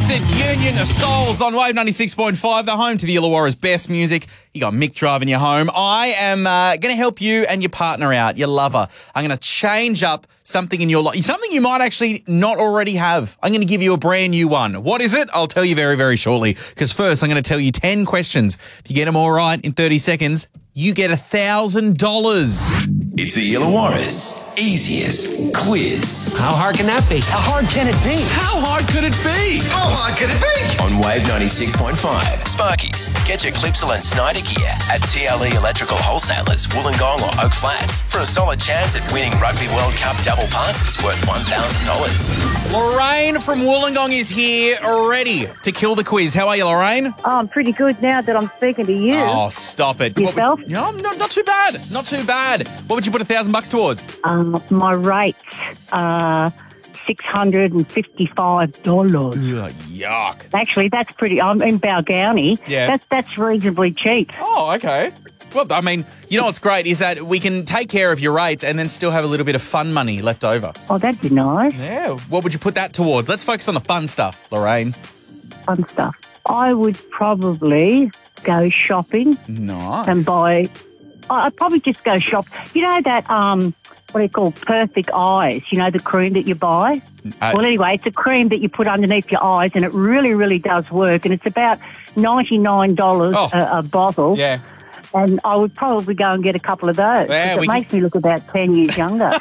Exit Union of Souls on Wave 96.5, the home to the Illawarra's best music. You got Mick driving you home. I am going to help you and your partner out, your lover. I'm going to change up something in your life, something you might actually not already have. I'm going to give you a brand new one. What is it? I'll tell you very, very shortly. Because first, I'm going to tell you 10 questions. If you get them all right in 30 seconds, you get $1,000. It's the Illawarra's easiest quiz. How hard can that be? How hard can it be? How hard could it be? How hard could it be? On Wave 96.5. Sparkies, get your Clipsal and Snyder gear at TLE Electrical Wholesalers, Wollongong or Oak Flats for a solid chance at winning Rugby World Cup double passes worth $1,000. Lorraine from Wollongong is here ready to kill the quiz. How are you, Lorraine? Oh, I'm pretty good now that I'm speaking to you. Oh, stop it. Yourself? No, not too bad. Not too bad. What would you put $1,000 towards? My rates are $655. Ugh, yuck. Actually, that's pretty. I'm in Balgownie. Yeah. That's reasonably cheap. Oh, okay. Well, I mean, you know what's great is that we can take care of your rates and then still have a little bit of fun money left over. Oh, that'd be nice. Yeah. What would you put that towards? Let's focus on the fun stuff, Lorraine. Fun stuff. I would probably go shopping Nice. and buy. I'd probably just go shop. You know that what do you call Perfect Eyes? You know the cream that you buy. Well, anyway, it's a cream that you put underneath your eyes, and it really, really does work. And it's about $99 a bottle. Yeah. And I would probably go and get a couple of those. Yeah, it makes me look about 10 years younger.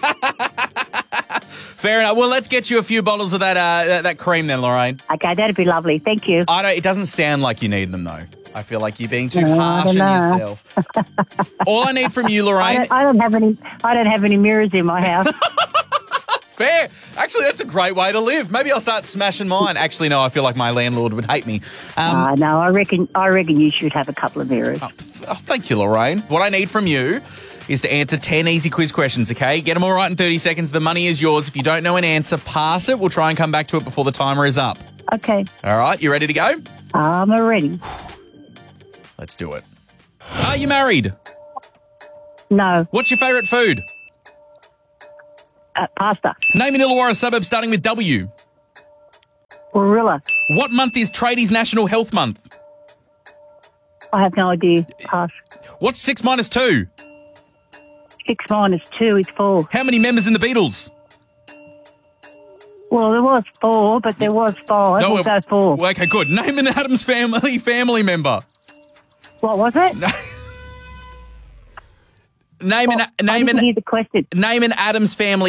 Fair enough. Well, let's get you a few bottles of that cream then, Lorraine. Okay, that'd be lovely. Thank you. It doesn't sound like you need them, though. I feel like you're being too harsh on yourself. All I need from you, Lorraine. I don't have any mirrors in my house. Fair. Actually, that's a great way to live. Maybe I'll start smashing mine. Actually, no, I feel like my landlord would hate me. No, I reckon you should have a couple of mirrors. Thank you, Lorraine. What I need from you is to answer 10 easy quiz questions, okay? Get them all right in 30 seconds. The money is yours. If you don't know an answer, pass it. We'll try and come back to it before the timer is up. Okay. All right, you ready to go? I'm ready. Let's do it. Are you married? No. What's your favourite food? Pasta. Name an Illawarra suburb starting with W. Warilla. What month is Tradies National Health Month? I have no idea. Pass. What's 6 minus 2? 6 minus 2 is 4. How many members in the Beatles? Well, there was 4, but there was 5. No, We'll go 4. Well, okay, good. Name an Addams family member. What was it? Name I didn't hear the question. Name an Addams family